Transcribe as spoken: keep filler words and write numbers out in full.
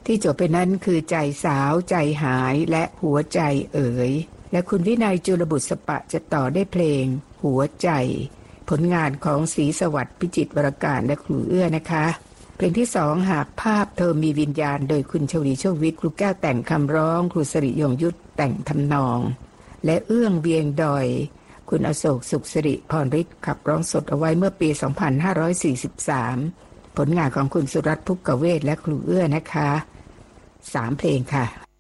ที่จบไปนั้นคือใจสาวใจหายและหัวใจเอ๋ยและคุณวินัยจุลบุตรสปะจะต่อได้เพลงหัวใจผลงานของศรีสวัสดิ์พิจิตรวรการและครูเอื้อนะคะเพลงที่สองหากภาพเธอมีวิญญาณโดยคุณชวีโชควิทย์ครูแก้วแต่งคำร้องครูสริยงยุทธแต่งทำนองและเอื้องเวียงดอยคุณอโศกสุขสิริพรฤทธิ์ขับร้องสดเอาไว้เมื่อปีสองพันห้าร้อยสี่สิบสามผลงานของคุณสุรัตน์ภุกเวศและครูเอื้อนะคะสามเพลงค่ะ